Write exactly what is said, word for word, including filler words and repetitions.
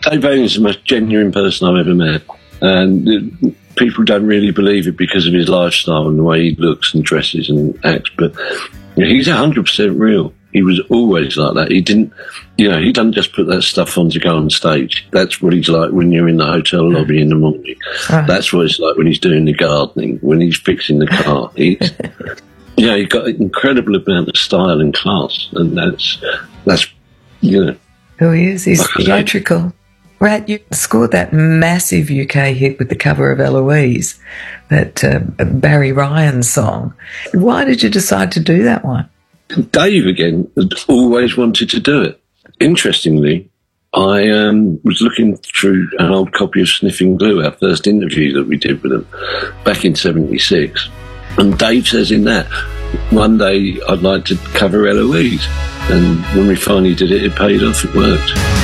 Dave Vaughan is the most genuine person I've ever met. And uh, people don't really believe it because of his lifestyle and the way he looks and dresses and acts. But you know, he's one hundred percent real. He was always like that. He didn't, you know, he doesn't just put that stuff on to go on stage. That's what he's like when you're in the hotel lobby in the morning. Right. That's what it's like when he's doing the gardening, when he's fixing the car. He's, you know, he's got an incredible amount of style and class. And that's, that's you know. Who he is. He's theatrical. Rat, you scored that massive U K hit with the cover of Eloise, that uh, Barry Ryan song. Why did you decide to do that one? Dave, again, had always wanted to do it. Interestingly, I um, was looking through an old copy of Sniffing Glue, our first interview that we did with him, back in seventy-six. And Dave says in that, one day I'd like to cover Eloise. And when we finally did it, it paid off, it worked.